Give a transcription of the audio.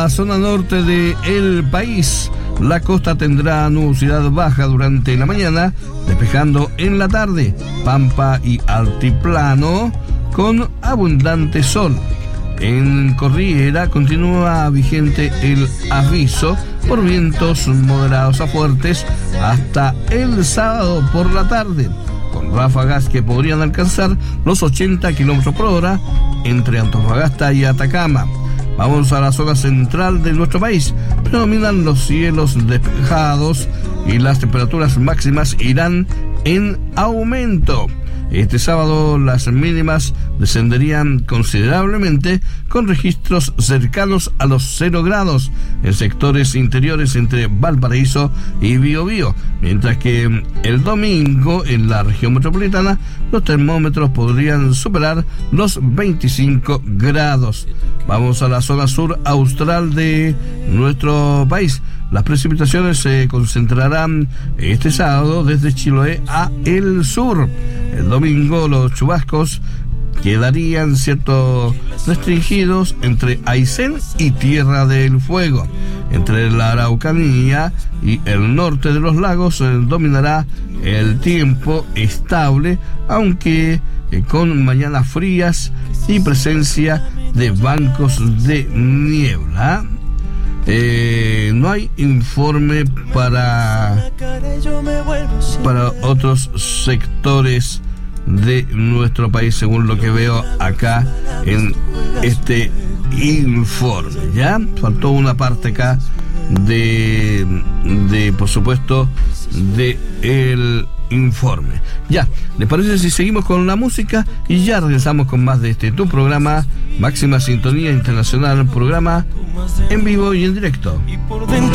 La zona norte del país, la costa tendrá nubosidad baja durante la mañana, despejando en la tarde, pampa y altiplano con abundante sol. En Cordillera continúa vigente el aviso por vientos moderados a fuertes hasta el sábado por la tarde, con ráfagas que podrían alcanzar los 80 km por hora entre Antofagasta y Atacama. Vamos a la zona central de nuestro país. Predominan los cielos despejados y las temperaturas máximas irán en aumento. Este sábado las mínimas descenderían considerablemente, con registros cercanos a los 0 grados en sectores interiores entre Valparaíso y Biobío, mientras que el domingo en la región metropolitana los termómetros podrían superar los 25 grados. Vamos a la zona sur austral de nuestro país. Las precipitaciones se concentrarán este sábado desde Chiloé a el sur. El domingo los chubascos quedarían restringidos entre Aysén y Tierra del Fuego. Entre la Araucanía y el norte de los lagos dominará el tiempo estable, aunque con mañanas frías y presencia de bancos de niebla. No hay informe para otros sectores de nuestro país, según lo que veo acá en este informe. Ya faltó una parte acá de por supuesto, de el informe. Ya, ¿les parece si seguimos con la música? Y ya regresamos con más de tu programa Máxima Sintonía Internacional, programa en vivo y en directo.